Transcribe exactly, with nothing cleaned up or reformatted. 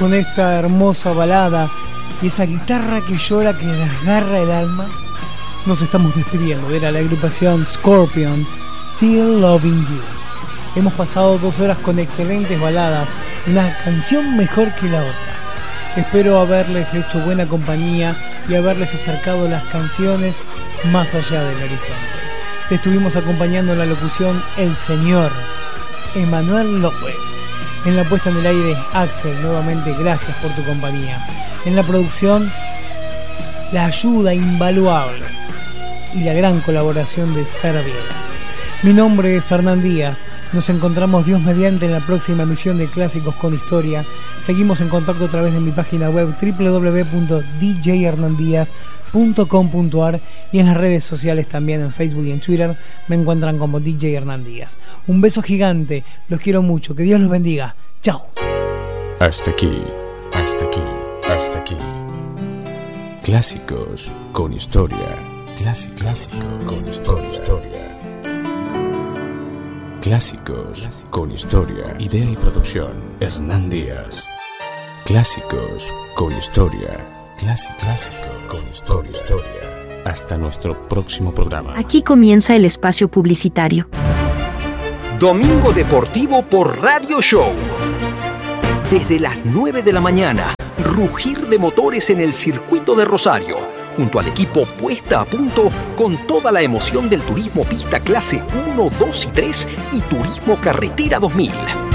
con esta hermosa balada y esa guitarra que llora, que desgarra el alma, nos estamos despidiendo. Era la agrupación Scorpion, Still Loving You. Hemos pasado dos horas con excelentes baladas, una canción mejor que la otra. Espero haberles hecho buena compañía y haberles acercado las canciones más allá del horizonte. Te estuvimos acompañando en la locución el señor Emanuel López. En la puesta en el aire, Axel, nuevamente gracias por tu compañía. En la producción, la ayuda invaluable y la gran colaboración de Sara Viegas. Mi nombre es Hernán Díaz. Nos encontramos Dios mediante en la próxima emisión de Clásicos con Historia. Seguimos en contacto a través de mi página web doble u doble u doble u punto d j hernandíaz punto com punto a r y en las redes sociales también, en Facebook y en Twitter me encuentran como D J Hernán Díaz. Un beso gigante, los quiero mucho, que Dios los bendiga. Chao. Hasta aquí, hasta aquí, hasta aquí. Clásicos con Historia. Clásico, clásico con historia. historia. Clásicos con Historia. Idea y producción, Hernán Díaz. Clásicos con Historia. Clásico, clásico con historia. historia. Hasta nuestro próximo programa. Aquí comienza el espacio publicitario. Domingo Deportivo por Radio Show. Desde las nueve de la mañana, rugir de motores en el circuito de Rosario, junto al equipo puesta a punto con toda la emoción del turismo pista clase uno, dos y tres y turismo carretera dos mil.